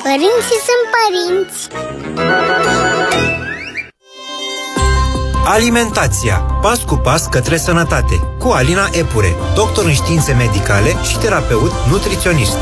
Părinții sunt părinți. Alimentația. Pas cu pas către sănătate. Cu Alina Epure, doctor în științe medicale și terapeut nutriționist.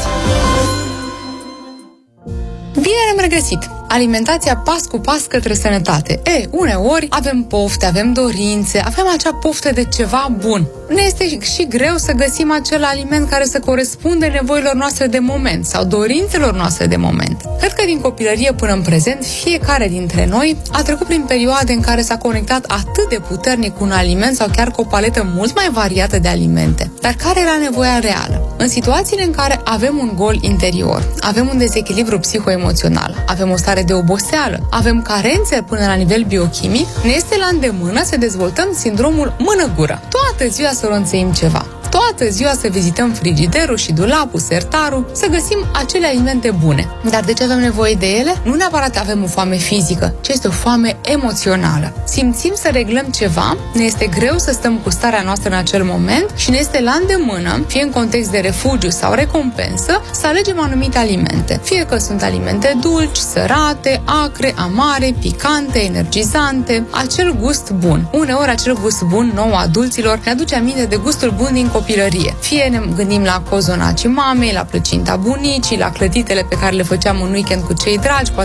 Bine ne-am regăsit! Alimentația pas cu pas către sănătate. Uneori avem pofte, avem dorințe, avem acea poftă de ceva bun. Ne este și greu să găsim acel aliment care să corespunde nevoilor noastre de moment sau dorințelor noastre de moment. Cred că din copilărie până în prezent, fiecare dintre noi a trecut prin perioade în care s-a conectat atât de puternic cu un aliment sau chiar cu o paletă mult mai variată de alimente. Dar care era nevoia reală? În situațiile în care avem un gol interior, avem un dezechilibru psihoemoțional, avem o stare de oboseală, avem carențe până la nivel biochimic, ne este la îndemână să dezvoltăm sindromul mână-gură. Toată ziua să ronțăim ceva. Toată ziua să vizităm frigiderul și dulapul, sertarul, să găsim acele alimente bune. Dar de ce avem nevoie de ele? Nu neapărat avem o foame fizică, ci este o foame emoțională. Simțim să reglăm ceva, ne este greu să stăm cu starea noastră în acel moment și ne este la îndemână, fie în context de refugiu sau recompensă, să alegem anumite alimente. Fie că sunt alimente dulci, sărate, acre, amare, picante, energizante, acel gust bun. Uneori acel gust bun nou adulților ne aduce aminte de gustul bun din copilărie. Fie ne gândim la cozonacii mamei, la plăcinta bunicii, la clătitele pe care le făceam un weekend cu cei dragi,